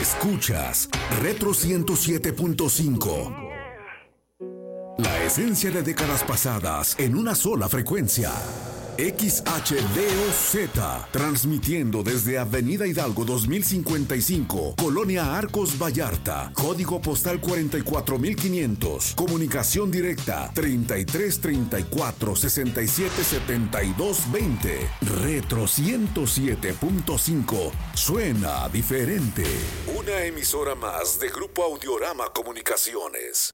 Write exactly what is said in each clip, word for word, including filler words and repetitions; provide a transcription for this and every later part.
Escuchas Retro ciento siete punto cinco. La esencia de décadas pasadas en una sola frecuencia. X H D O Z, transmitiendo desde Avenida Hidalgo dos mil cincuenta y cinco, Colonia Arcos Vallarta, código postal cuarenta y cuatro mil quinientos, comunicación directa treinta y tres treinta y cuatro sesenta y siete setenta y dos veinte. Retro ciento siete punto cinco, suena diferente. Una emisora más de Grupo Audiorama Comunicaciones.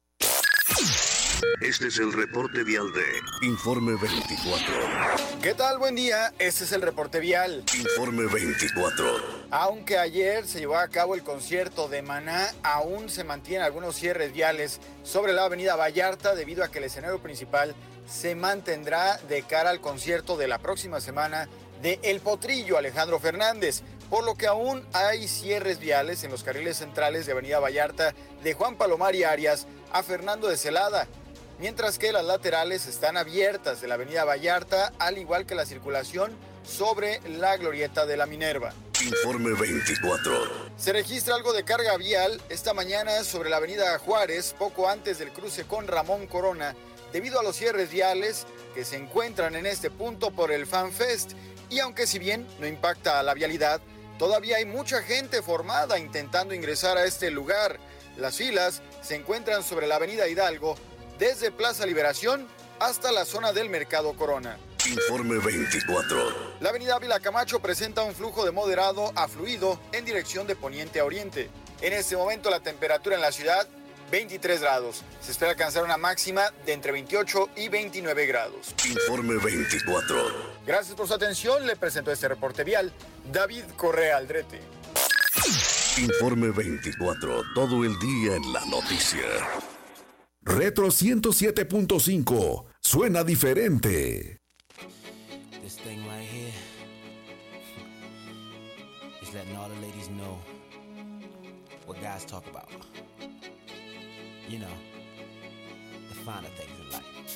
Este es el reporte vial de Informe veinticuatro. ¿Qué tal? Buen día. Este es el reporte vial. Informe veinticuatro. Aunque ayer se llevó a cabo el concierto de Maná, aún se mantienen algunos cierres viales sobre la avenida Vallarta debido a que el escenario principal se mantendrá de cara al concierto de la próxima semana de El Potrillo Alejandro Fernández, por lo que aún hay cierres viales en los carriles centrales de avenida Vallarta de Juan Palomar y Arias a Fernando de Celada, mientras que las laterales están abiertas de la avenida Vallarta, al igual que la circulación sobre la glorieta de la Minerva. Informe veinticuatro. Se registra algo de carga vial esta mañana sobre la avenida Juárez, poco antes del cruce con Ramón Corona, debido a los cierres viales que se encuentran en este punto por el Fan Fest. Y aunque si bien no impacta a la vialidad, todavía hay mucha gente formada intentando ingresar a este lugar. Las filas se encuentran sobre la avenida Hidalgo, desde Plaza Liberación hasta la zona del Mercado Corona. Informe veinticuatro. La avenida Ávila Camacho presenta un flujo de moderado a fluido en dirección de poniente a oriente. En este momento la temperatura en la ciudad, veintitrés grados. Se espera alcanzar una máxima de entre veintiocho y veintinueve grados. Informe veinticuatro. Gracias por su atención. Le presento este reporte vial, David Correa Aldrete. Informe veinticuatro, todo el día en la noticia. Retro ciento siete punto cinco, suena diferente. This thing right here is letting all the ladies know what guys talk about. You know, the finer things in life.